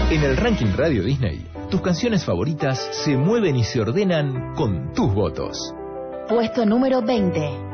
En el ranking Radio Disney, tus canciones favoritas se mueven y se ordenan con tus votos. Puesto número 20.